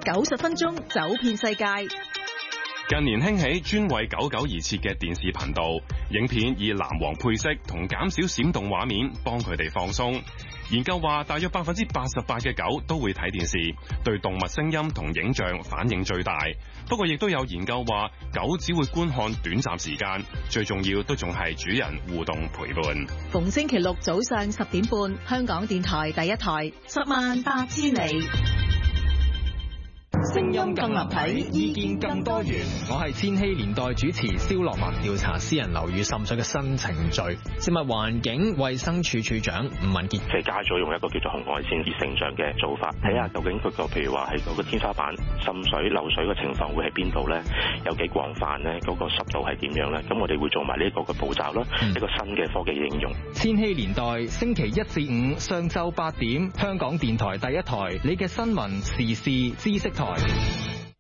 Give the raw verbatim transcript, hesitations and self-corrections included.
九十分鐘走遍世界。 近年興起專為狗狗而設嘅電視頻道，影片以藍黃配色同減少閃動畫面，幫佢哋放鬆。研究話，大約百分之八十八嘅狗都會睇電視，對動物聲音同影像反應最大。不過，亦都有研究話，狗只會觀看短暫時間，最重要都仲係主人互動陪伴。 逢星期六早上十點半，香港電台第一台，十萬八千里。 聲音更立體，意見更多元。我係千禧年代主持蕭樂文。調查私人樓宇滲水嘅新程序，食物環境衛生署署長吳文傑， 即係加咗用一個叫做紅外線熱成像嘅做法，睇下究竟佢個譬如話係嗰個天花板滲水漏水嘅情況會喺邊度咧，有幾廣泛咧，嗰個濕度係點樣咧？咁我哋會做埋呢一個嘅步驟啦，嗯、一個新嘅科技應用。 千禧年代星期一至五上晝八點，香港電台第一台，你嘅新聞時事知識台。